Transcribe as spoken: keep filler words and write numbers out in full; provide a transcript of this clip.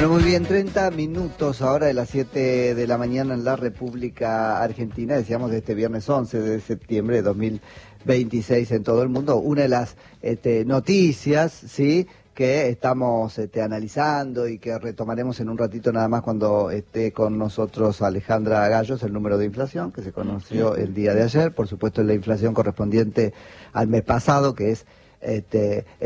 Bueno, muy bien, treinta minutos ahora de las siete de la mañana en la República Argentina, decíamos de este viernes once de septiembre de dos mil veintiséis en todo el mundo. Una de las este, noticias, ¿sí?, que estamos este, analizando y que retomaremos en un ratito nada más cuando esté con nosotros Alejandra Gallos, el número de inflación que se conoció el día de ayer, por supuesto la inflación correspondiente al mes pasado, que es este